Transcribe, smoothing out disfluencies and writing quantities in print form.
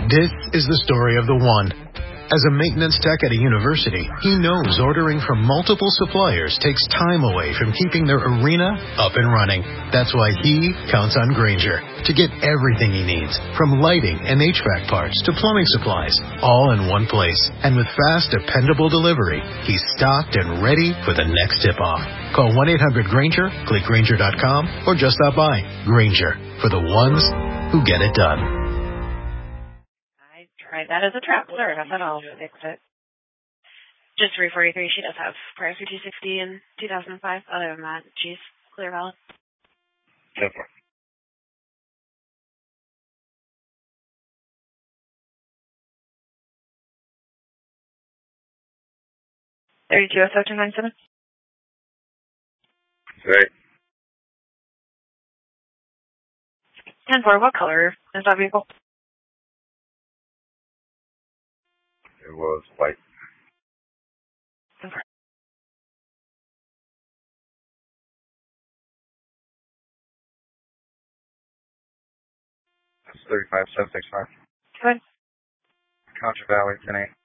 This is the story of the one. As a maintenance tech at a university, he knows ordering from multiple suppliers takes time away from keeping their arena up and running. That's why he counts on Grainger to get everything he needs, from lighting and HVAC parts to plumbing supplies, all in one place. And with fast, dependable delivery, he's stocked and ready for the next tip-off. Call 1-800-GRAINGER, click Grainger.com, or just stop by. Grainger, for the ones who get it done. Right, that is a trap. Sorry about that. I'll fix it. Just 343. She does have prior to 260 in 2005. Other than that, she's clear valid. Go for it. $32.0297. Great. 10-4. What color is that vehicle? It was white. Okay. That's 35765. Good. Contra Valley, 10-8.